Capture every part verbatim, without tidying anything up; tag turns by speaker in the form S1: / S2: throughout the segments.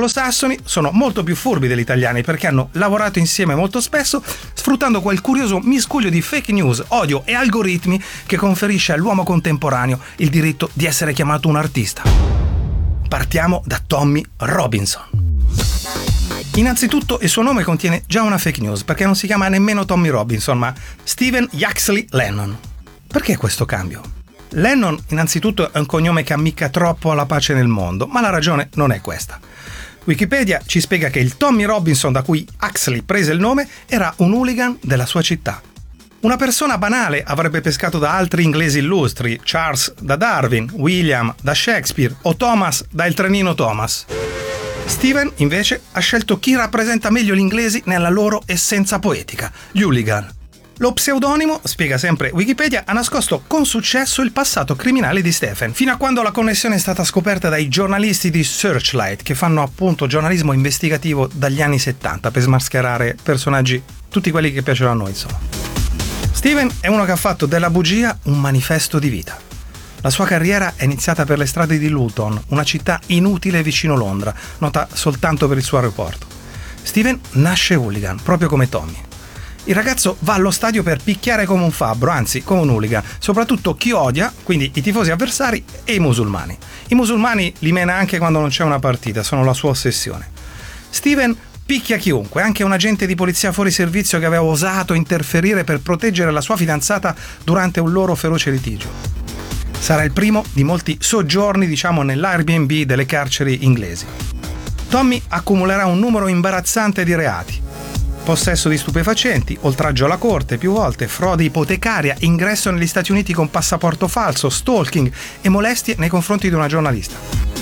S1: anglosassoni sono molto più furbi degli italiani perché hanno lavorato insieme molto spesso, sfruttando quel curioso miscuglio di fake news, odio e algoritmi che conferisce all'uomo contemporaneo il diritto di essere chiamato un artista. Partiamo da Tommy Robinson. Innanzitutto il suo nome contiene già una fake news perché non si chiama nemmeno Tommy Robinson ma Stephen Yaxley Lennon. Perché questo cambio? Lennon innanzitutto è un cognome che ammicca troppo alla pace nel mondo, ma la ragione non è questa. Wikipedia ci spiega che il Tommy Robinson da cui Huxley prese il nome era un hooligan della sua città. Una persona banale avrebbe pescato da altri inglesi illustri, Charles da Darwin, William da Shakespeare o Thomas da Il trenino Thomas. Steven invece ha scelto chi rappresenta meglio gli inglesi nella loro essenza poetica, gli hooligan. Lo pseudonimo, spiega sempre Wikipedia, ha nascosto con successo il passato criminale di Stephen, fino a quando la connessione è stata scoperta dai giornalisti di Searchlight, che fanno appunto giornalismo investigativo dagli anni settanta per smascherare personaggi, tutti quelli che piacciono a noi, insomma. Steven è uno che ha fatto della bugia un manifesto di vita. La sua carriera è iniziata per le strade di Luton, una città inutile vicino Londra, nota soltanto per il suo aeroporto. Steven nasce hooligan, proprio come Tommy. Il ragazzo va allo stadio per picchiare come un fabbro, anzi come un hooligan, soprattutto chi odia, quindi i tifosi avversari e i musulmani. I musulmani li mena anche quando non c'è una partita, sono la sua ossessione. Steven picchia chiunque, anche un agente di polizia fuori servizio che aveva osato interferire per proteggere la sua fidanzata durante un loro feroce litigio. Sarà il primo di molti soggiorni, diciamo, nell'Airbnb delle carceri inglesi. Tommy accumulerà un numero imbarazzante di reati. Possesso di stupefacenti, oltraggio alla corte più volte, frode ipotecaria, ingresso negli Stati Uniti con passaporto falso, stalking e molestie nei confronti di una giornalista.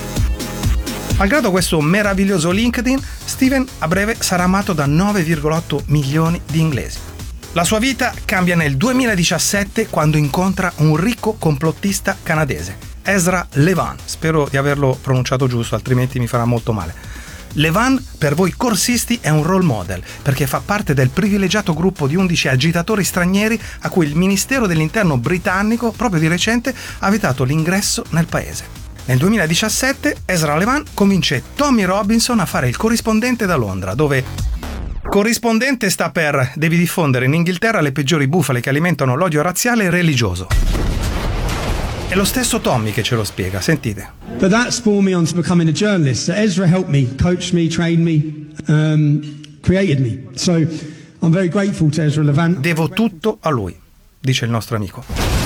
S1: Malgrado questo meraviglioso LinkedIn, Steven a breve sarà amato da nove virgola otto milioni di inglesi. La sua vita cambia nel duemiladiciassette quando incontra un ricco complottista canadese, Ezra Levant. Spero di averlo pronunciato giusto, altrimenti mi farà molto male. Levant per voi corsisti è un role model perché fa parte del privilegiato gruppo di undici agitatori stranieri a cui il Ministero dell'Interno britannico proprio di recente ha vietato l'ingresso nel paese. Nel duemiladiciassette Ezra Levant convince Tommy Robinson a fare il corrispondente da Londra, dove corrispondente sta per devi diffondere in Inghilterra le peggiori bufale che alimentano l'odio razziale e religioso. È lo stesso Tommy che ce lo spiega, sentite.
S2: But that spawned me on to becoming a journalist. So Ezra helped me, coached me, trained me, um, created me. So I'm very grateful to Ezra Levant.
S1: Devo tutto a lui, dice il nostro amico.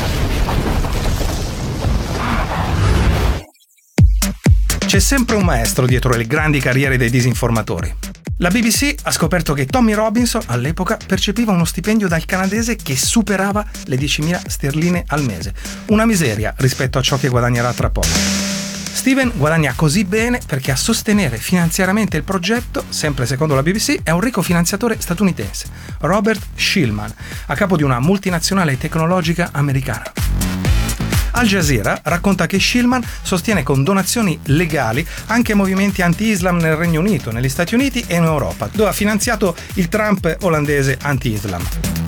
S1: C'è sempre un maestro dietro le grandi carriere dei disinformatori. La B B C ha scoperto che Tommy Robinson all'epoca percepiva uno stipendio dal canadese che superava le diecimila sterline al mese. Una miseria rispetto a ciò che guadagnerà tra poco. Steven guadagna così bene perché a sostenere finanziariamente il progetto, sempre secondo la B B C, è un ricco finanziatore statunitense, Robert Shillman, a capo di una multinazionale tecnologica americana. Al Jazeera racconta che Shillman sostiene con donazioni legali anche movimenti anti-Islam nel Regno Unito, negli Stati Uniti e in Europa, dove ha finanziato il Trump olandese anti-Islam.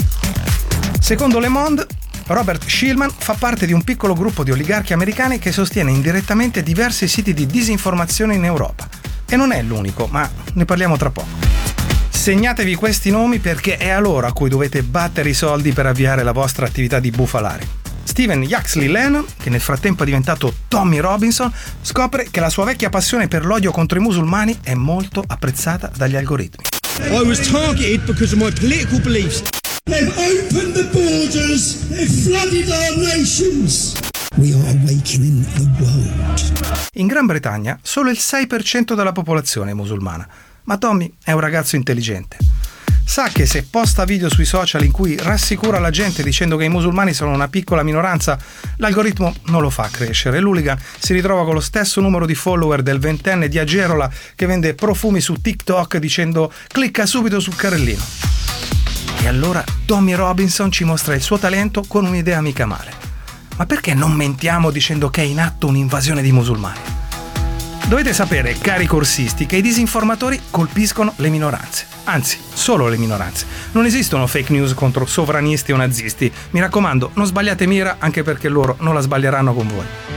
S1: Secondo Le Monde, Robert Shillman fa parte di un piccolo gruppo di oligarchi americani che sostiene indirettamente diversi siti di disinformazione in Europa. E non è l'unico, ma ne parliamo tra poco. Segnatevi questi nomi perché è a loro a cui dovete battere i soldi per avviare la vostra attività di bufalari. Stephen Yaxley Lennon, che nel frattempo è diventato Tommy Robinson, scopre che la sua vecchia passione per l'odio contro i musulmani è molto apprezzata dagli algoritmi.
S2: I was targeted because of my political beliefs.
S3: They've opened the borders, they've flooded our nations. We are awakening the world.
S1: In Gran Bretagna solo il sei per cento della popolazione è musulmana, ma Tommy è un ragazzo intelligente. Sa che se posta video sui social in cui rassicura la gente dicendo che i musulmani sono una piccola minoranza, l'algoritmo non lo fa crescere. L'hooligan si ritrova con lo stesso numero di follower del ventenne di Agerola che vende profumi su TikTok dicendo clicca subito sul carrellino. E allora Tommy Robinson ci mostra il suo talento con un'idea mica male. Ma perché non mentiamo dicendo che è in atto un'invasione di musulmani? Dovete sapere, cari corsisti, che i disinformatori colpiscono le minoranze. Anzi, solo le minoranze. Non esistono fake news contro sovranisti o nazisti. Mi raccomando, non sbagliate mira anche perché loro non la sbaglieranno con voi.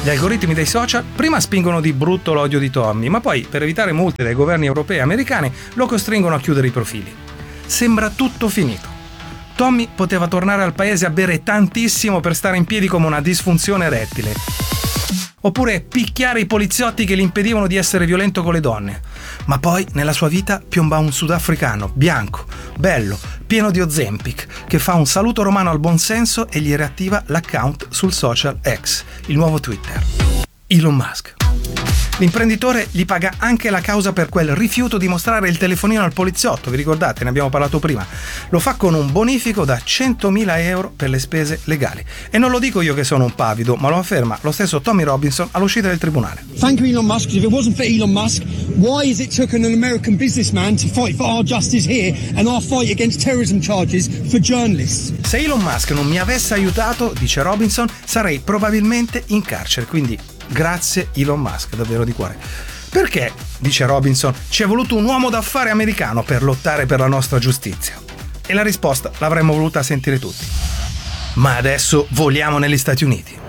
S1: Gli algoritmi dei social prima spingono di brutto l'odio di Tommy, ma poi, per evitare multe dai governi europei e americani, lo costringono a chiudere i profili. Sembra tutto finito. Tommy poteva tornare al paese a bere tantissimo per stare in piedi come una disfunzione erettile. Oppure picchiare i poliziotti che gli impedivano di essere violento con le donne. Ma poi nella sua vita piomba un sudafricano, bianco, bello, pieno di Ozempic, che fa un saluto romano al buonsenso e gli riattiva l'account sul social X, il nuovo Twitter. Elon Musk. L'imprenditore gli paga anche la causa per quel rifiuto di mostrare il telefonino al poliziotto, vi ricordate, ne abbiamo parlato prima. Lo fa con un bonifico da centomila euro per le spese legali. E non lo dico io che sono un pavido, ma lo afferma lo stesso Tommy Robinson all'uscita del tribunale.
S2: Thank you, Elon Musk. If it wasn't for Elon Musk, why is it took an American businessman to fight for our justice here and our fight against terrorism charges for journalists?
S1: Se Elon Musk non mi avesse aiutato, dice Robinson, sarei probabilmente in carcere, quindi grazie Elon Musk, davvero di cuore. Perché, dice Robinson, ci è voluto un uomo d'affari americano per lottare per la nostra giustizia? E la risposta l'avremmo voluta sentire tutti. Ma adesso voliamo negli Stati Uniti.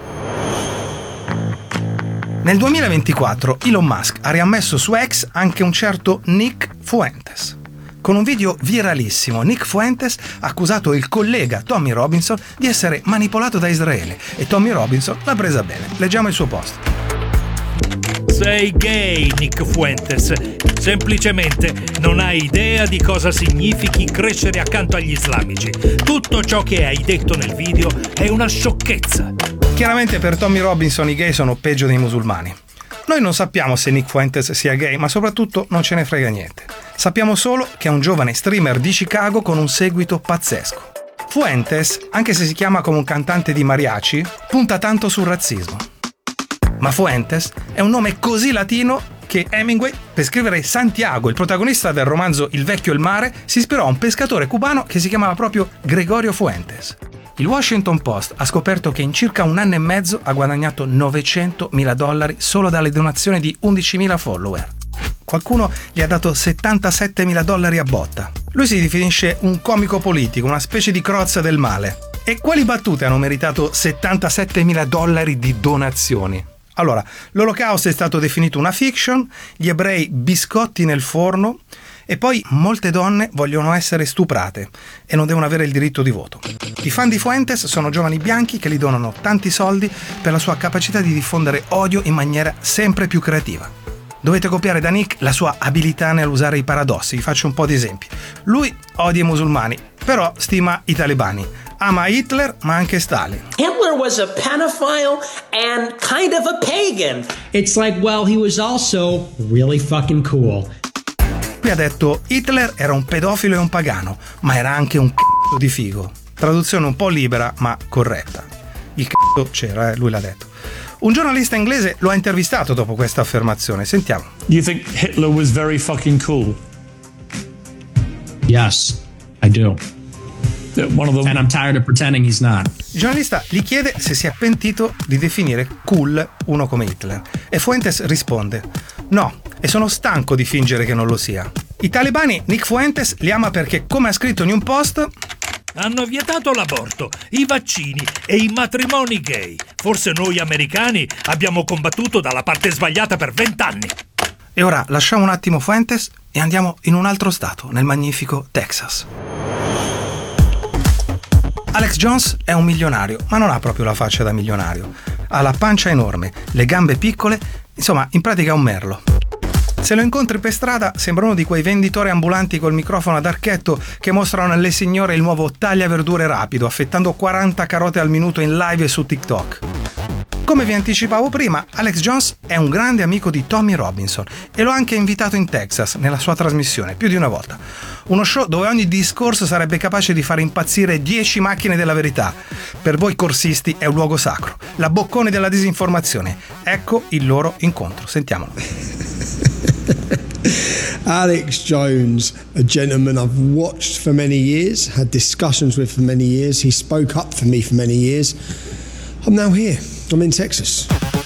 S1: Nel duemilaventiquattro Elon Musk ha riammesso su X anche un certo Nick Fuentes. Con un video viralissimo, Nick Fuentes ha accusato il collega Tommy Robinson di essere manipolato da Israele e Tommy Robinson l'ha presa bene. Leggiamo il suo post.
S4: Sei gay, Nick Fuentes. Semplicemente non hai idea di cosa significhi crescere accanto agli islamici. Tutto ciò che hai detto nel video è una sciocchezza.
S1: Chiaramente per Tommy Robinson i gay sono peggio dei musulmani. Noi non sappiamo se Nick Fuentes sia gay, ma soprattutto non ce ne frega niente. Sappiamo solo che è un giovane streamer di Chicago con un seguito pazzesco. Fuentes, anche se si chiama come un cantante di mariachi, punta tanto sul razzismo. Ma Fuentes è un nome così latino che Hemingway, per scrivere Santiago, il protagonista del romanzo Il vecchio e il mare, si ispirò a un pescatore cubano che si chiamava proprio Gregorio Fuentes. Il Washington Post ha scoperto che in circa un anno e mezzo ha guadagnato novecentomila dollari solo dalle donazioni di undicimila follower. Qualcuno gli ha dato settantasettemila dollari a botta. Lui si definisce un comico politico, una specie di Crozza del male. E quali battute hanno meritato settantasettemila dollari di donazioni? Allora, l'Olocausto è stato definito una fiction, gli ebrei biscotti nel forno e poi molte donne vogliono essere stuprate e non devono avere il diritto di voto. I fan di Fuentes sono giovani bianchi che gli donano tanti soldi per la sua capacità di diffondere odio in maniera sempre più creativa. Dovete copiare da Nick la sua abilità nell'usare i paradossi. Vi faccio un po' di esempi. Lui odia i musulmani, però stima i talebani. Ama Hitler, ma anche Stalin.
S5: Hitler was a pedophile and kind of a pagan.
S6: It's like, well, he was also really fucking cool.
S1: Qui ha detto Hitler era un pedofilo e un pagano, ma era anche un c***o di figo. Traduzione un po' libera, ma corretta. Il c***o c'era, eh, lui l'ha detto. Un giornalista inglese lo ha intervistato dopo questa affermazione. Sentiamo.
S7: You think Hitler was very fucking cool?
S6: Yes, I do.
S7: One of them.
S6: And I'm tired of pretending he's not.
S1: Il giornalista gli chiede se si è pentito di definire cool uno come Hitler. E Fuentes risponde: no, e sono stanco di fingere che non lo sia. I talebani Nick Fuentes li ama perché, come ha scritto in un post,
S4: hanno vietato l'aborto, i vaccini e i matrimoni gay. Forse noi americani abbiamo combattuto dalla parte sbagliata per vent'anni.
S1: E ora lasciamo un attimo Fuentes e andiamo in un altro stato, nel magnifico Texas. Alex Jones è un milionario, ma non ha proprio la faccia da milionario. Ha la pancia enorme, le gambe piccole, insomma, in pratica è un merlo. Se lo incontri per strada sembra uno di quei venditori ambulanti col microfono ad archetto che mostrano alle signore il nuovo tagliaverdure rapido, affettando quaranta carote al minuto in live su TikTok. Come vi anticipavo prima, Alex Jones è un grande amico di Tommy Robinson e lo ha anche invitato in Texas nella sua trasmissione, più di una volta. Uno show dove ogni discorso sarebbe capace di fare impazzire dieci macchine della verità. Per voi corsisti è un luogo sacro, la boccone della disinformazione. Ecco il loro incontro, sentiamolo.
S2: Alex Jones, a gentleman I've watched for many years, had discussions with for many years. He spoke up for me for many years. I'm now here. I'm in Texas.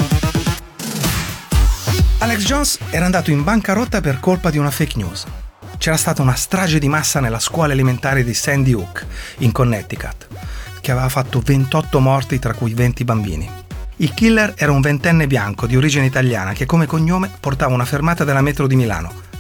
S1: Alex Jones era andato in bancarotta per colpa di una fake news. C'era stata una strage di massa nella scuola elementare di Sandy Hook, in Connecticut, che aveva fatto ventotto morti, tra cui venti bambini. Il killer era un ventenne bianco di origine italiana che come cognome portava una fermata della metro di Milano.